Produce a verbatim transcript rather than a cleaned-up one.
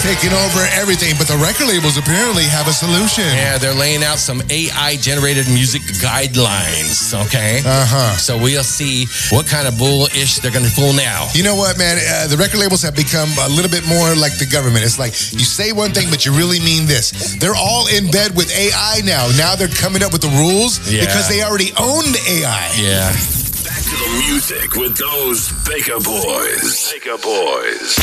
taking over everything, but the record labels apparently have a solution. Yeah, they're laying out some A I-generated music guidelines, okay? Uh-huh. So we'll see what kind of bullish they're going to pull now. You know what, man? Uh, the record labels have become a little bit more like the government. It's like, you say one thing, but you really mean this. They're all in bed with A I now. Now they're coming up with the rules Yeah. because they already own the A I. Yeah. Back to the music with those Baker Boys. Baker Boys.